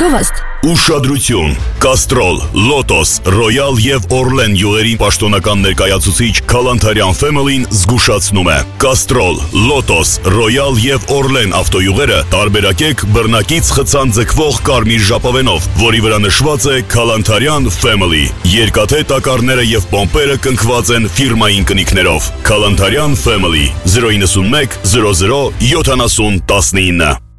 Գովաստ։ Ուշադրություն, Կաստրոլ, Լոտոս, Ռոյալ և Օրլեն յուղերին պաշտոնական ներկայացուցիչ Քալանթարյան Family-ն զգուշացնում է. Կաստրոլ, Լոտոս, Ռոյալ և Օրլեն ավտոյուղերը տարբերակեք բռնակից խցան ձգվող կարմիր ժապավենով, որի վրա նշված է Քալանթարյան Family։ Երկաթե տակառները և պոմպերը կնքված են ֆիրմային կնիքներով։ Քալանթարյան Family 091 00 70 19